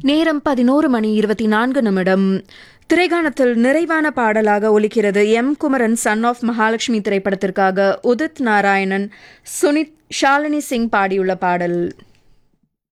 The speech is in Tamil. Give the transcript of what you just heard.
நேரம் 11:24. திரைகாணத்தில் நிறைவான பாடலாக ஒலிக்கிறது M Kumaran son of Mahalakshmi திரைப்படத்திற்காக உதித் நாராயணன், சுனித், ஷாலினி சிங் பாடியுள்ள பாடல்.